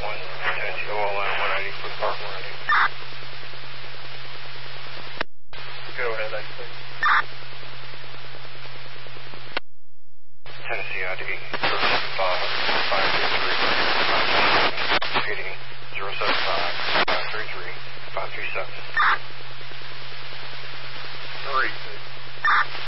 Tennessee OLM 180 for the park 180. Go ahead, please. Tennessee ID 075-533-537, repeating 075-533-537. 3.